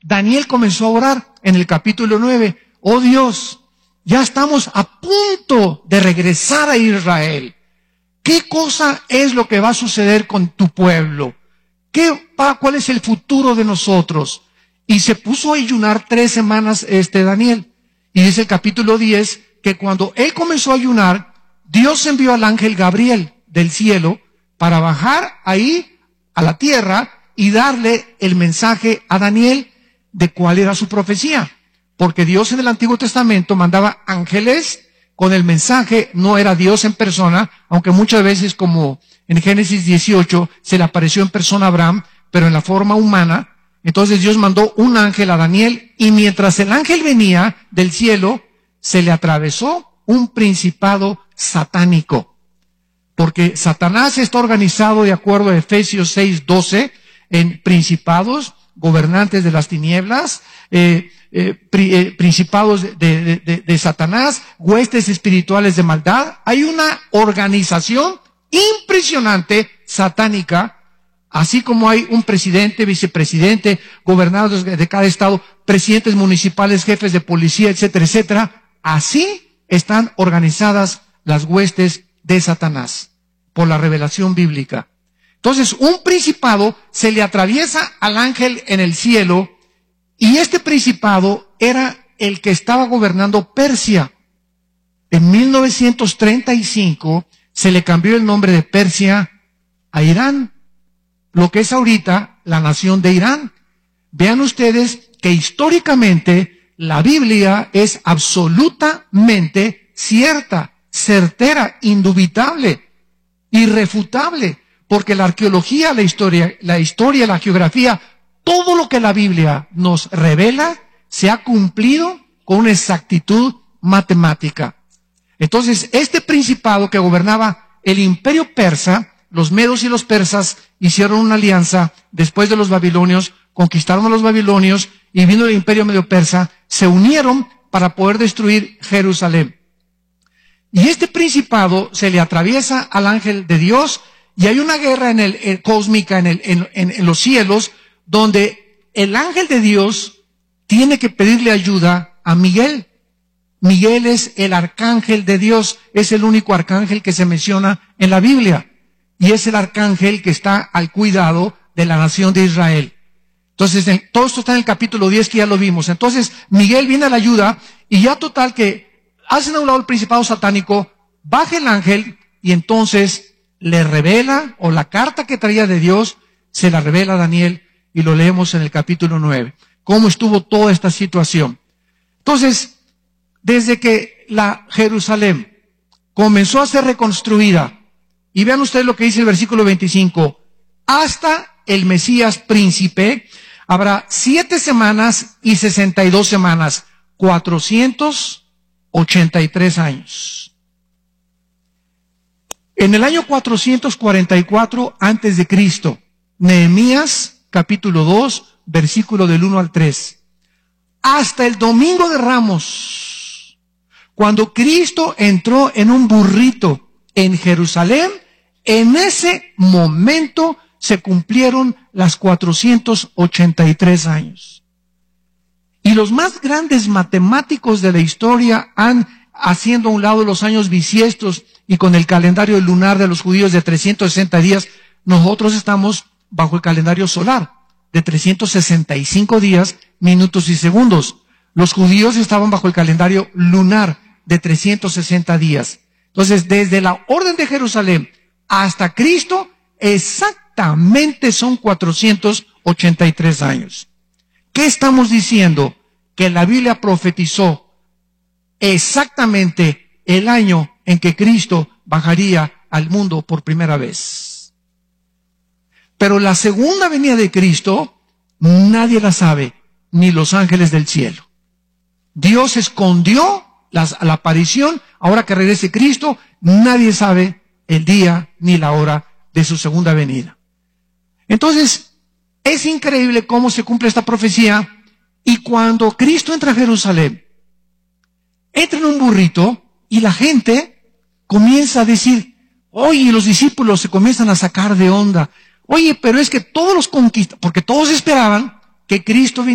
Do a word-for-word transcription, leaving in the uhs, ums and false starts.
Daniel comenzó a orar en el capítulo nueve. Oh Dios, ya estamos a punto de regresar a Israel. ¿Qué cosa es lo que va a suceder con tu pueblo? ¿Qué, ¿Cuál es el futuro de nosotros? Y se puso a ayunar tres semanas este Daniel. Y dice el capítulo diez que cuando él comenzó a ayunar, Dios envió al ángel Gabriel del cielo para bajar ahí a la tierra y darle el mensaje a Daniel de cuál era su profecía. Porque Dios en el Antiguo Testamento mandaba ángeles con el mensaje, no era Dios en persona, aunque muchas veces, como en Génesis dieciocho, se le apareció en persona a Abraham, pero en la forma humana. Entonces Dios mandó un ángel a Daniel, y mientras el ángel venía del cielo, se le atravesó un principado satánico. Porque Satanás está organizado, de acuerdo a Efesios seis doce, en principados, gobernantes de las tinieblas, eh, eh, pri, eh, principados de, de, de, de Satanás, huestes espirituales de maldad. Hay una organización impresionante satánica, así como hay un presidente, vicepresidente, gobernadores de cada estado, presidentes municipales, jefes de policía, etcétera, etcétera. Así están organizadas las huestes de Satanás por la revelación bíblica. Entonces, un principado se le atraviesa al ángel en el cielo, y este principado era el que estaba gobernando Persia. En mil novecientos treinta y cinco se le cambió el nombre de Persia a Irán, lo que es ahorita la nación de Irán. Vean ustedes que históricamente la Biblia es absolutamente cierta, certera, indubitable, irrefutable. Porque la arqueología, la historia, la historia, la geografía, todo lo que la Biblia nos revela se ha cumplido con una exactitud matemática. Entonces, este principado que gobernaba el imperio persa, los medos y los persas hicieron una alianza después de los babilonios, conquistaron a los babilonios y vino el imperio medio persa, se unieron para poder destruir Jerusalén. Y este principado se le atraviesa al ángel de Dios. Y hay una guerra en el, en, cósmica en, el, en, en, en los cielos, donde el ángel de Dios tiene que pedirle ayuda a Miguel. Miguel es el arcángel de Dios, es el único arcángel que se menciona en la Biblia. Y es el arcángel que está al cuidado de la nación de Israel. Entonces, en, todo esto está en el capítulo diez, que ya lo vimos. Entonces, Miguel viene a la ayuda, y ya total que hacen a un lado el principado satánico, baja el ángel, y entonces le revela, o la carta que traía de Dios, se la revela a Daniel, y lo leemos en el capítulo nueve. Cómo estuvo toda esta situación. Entonces, desde que la Jerusalén comenzó a ser reconstruida, y vean ustedes lo que dice el versículo veinticinco, hasta el Mesías príncipe, habrá siete semanas y sesenta y dos semanas, cuatrocientos ochenta y tres años. En el año cuatrocientos cuarenta y cuatro antes de Cristo, Nehemías capítulo dos, versículo del uno al tres. Hasta el domingo de Ramos, cuando Cristo entró en un burrito en Jerusalén, en ese momento se cumplieron las cuatrocientos ochenta y tres años. Y los más grandes matemáticos de la historia han, haciendo a un lado los años bisiestos y con el calendario lunar de los judíos de trescientos sesenta días, nosotros estamos bajo el calendario solar de trescientos sesenta y cinco días, minutos y segundos. Los judíos estaban bajo el calendario lunar de trescientos sesenta días. Entonces, desde la orden de Jerusalén hasta Cristo, exactamente son cuatrocientos ochenta y tres años. ¿Qué estamos diciendo? Que la Biblia profetizó exactamente el año en que Cristo bajaría al mundo por primera vez. Pero la segunda venida de Cristo, nadie la sabe, ni los ángeles del cielo. Dios escondió las, la aparición, ahora que regrese Cristo, nadie sabe el día ni la hora de su segunda venida. Entonces, es increíble cómo se cumple esta profecía, y cuando Cristo entra a Jerusalén, entra en un burrito, y la gente comienza a decir, oye, los discípulos se comienzan a sacar de onda, oye, pero es que todos los conquistas, porque todos esperaban que Cristo viniera